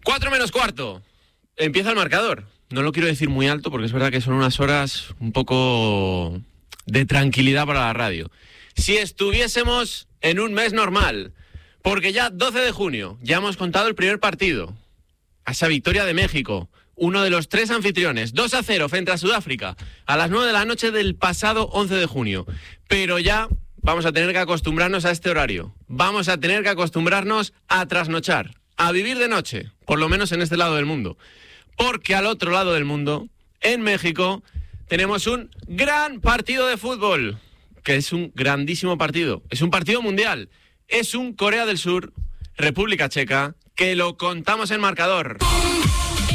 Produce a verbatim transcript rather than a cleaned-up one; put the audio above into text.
Cuatro menos cuarto. Empieza el marcador. No lo quiero decir muy alto porque es verdad que son unas horas un poco de tranquilidad para la radio. Si estuviésemos en un mes normal, porque ya doce de junio, ya hemos contado el primer partido. A esa victoria de México, uno de los tres anfitriones, dos a cero frente a Sudáfrica, a las nueve de la noche del pasado once de junio. Pero ya vamos a tener que acostumbrarnos a este horario. Vamos a tener que acostumbrarnos a trasnochar, a vivir de noche, por lo menos en este lado del mundo. Porque al otro lado del mundo, en México, tenemos un gran partido de fútbol, que es un grandísimo partido. Es un partido mundial. Es un Corea del Sur, República Checa, que lo contamos en marcador.